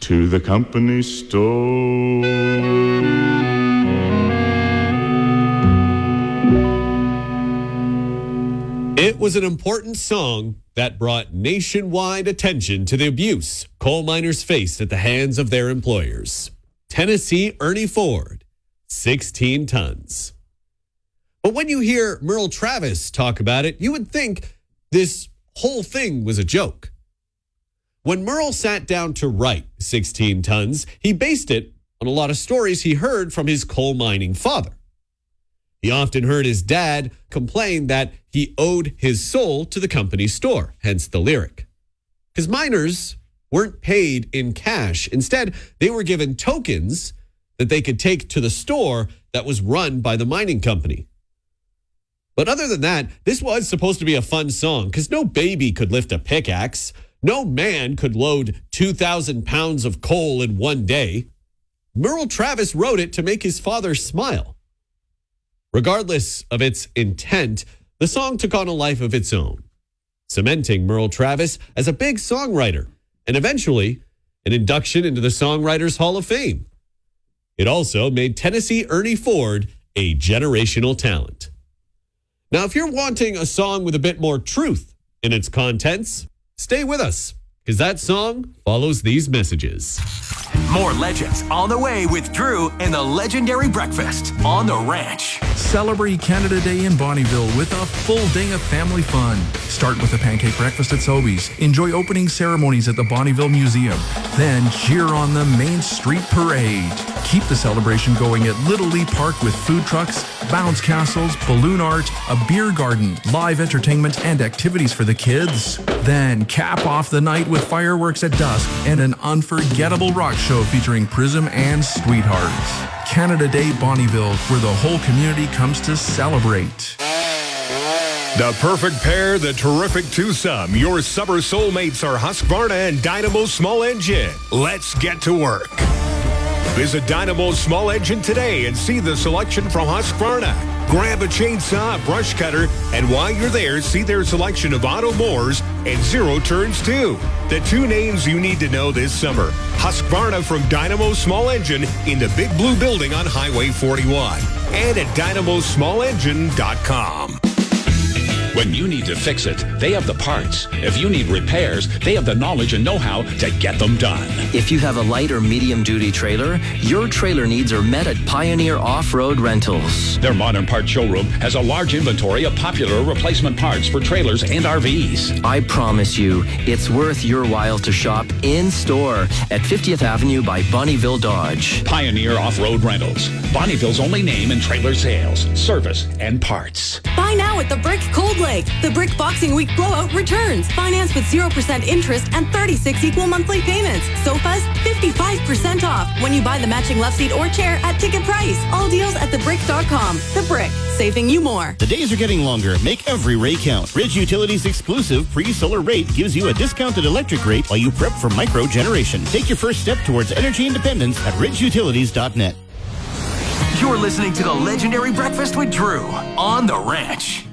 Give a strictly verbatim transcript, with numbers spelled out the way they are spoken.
to the company store. It was an important song that brought nationwide attention to the abuse coal miners faced at the hands of their employers. Tennessee Ernie Ford, sixteen tons. But when you hear Merle Travis talk about it, you would think this whole thing was a joke. When Merle sat down to write sixteen tons, he based it on a lot of stories he heard from his coal mining father. He often heard his dad complain that he owed his soul to the company store, hence the lyric. Because miners weren't paid in cash. Instead, they were given tokens that they could take to the store that was run by the mining company. But other than that, this was supposed to be a fun song because no baby could lift a pickaxe. No man could load two thousand pounds of coal in one day. Merle Travis wrote it to make his father smile. Regardless of its intent, the song took on a life of its own, cementing Merle Travis as a big songwriter and eventually an induction into the Songwriters Hall of Fame. It also made Tennessee Ernie Ford a generational talent. Now, if you're wanting a song with a bit more truth in its contents, stay with us, because that song follows these messages. More legends on the way with Drew and the legendary breakfast on the ranch. Celebrate Canada Day in Bonnyville with a full day of family fun. Start with a pancake breakfast at Sobeys. Enjoy opening ceremonies at the Bonnyville Museum. Then cheer on the Main Street Parade. Keep the celebration going at Little Lee Park with food trucks, bounce castles, balloon art, a beer garden, live entertainment, and activities for the kids. Then cap off the night with fireworks at dusk and an unforgettable rock show featuring Prism and Sweethearts. Canada Day Bonnyville, where the whole community comes to celebrate. The perfect pair, the terrific twosome. Your summer soulmates are Husqvarna and Dynamo Small Engine. Let's get to work. Visit Dynamo Small Engine today and see the selection from Husqvarna. Grab a chainsaw, brush cutter, and while you're there, see their selection of auto mowers and zero turns too. The two names you need to know this summer. Husqvarna from Dynamo Small Engine in the Big Blue Building on Highway forty-one and at dynamo small engine dot com. When you need to fix it, they have the parts. If you need repairs, they have the knowledge and know-how to get them done. If you have a light or medium-duty trailer, your trailer needs are met at Pioneer Off-Road Rentals. Their modern parts showroom has a large inventory of popular replacement parts for trailers and R Vs. I promise you, it's worth your while to shop in-store at fiftieth Avenue by Bonnyville Dodge. Pioneer Off-Road Rentals, Bonnyville's only name in trailer sales, service, and parts. Buy now at the Brick Cold Lake. The Brick Boxing Week blowout returns. Finance with zero percent interest and thirty-six equal monthly payments. Sofas, fifty-five percent off when you buy the matching love seat or chair at ticket price. All deals at the brick dot com. The Brick, saving you more. The days are getting longer. Make every ray count. Ridge Utilities' exclusive free solar rate gives you a discounted electric rate while you prep for micro generation. Take your first step towards energy independence at ridge utilities dot net. You're listening to the legendary breakfast with Drew on the ranch.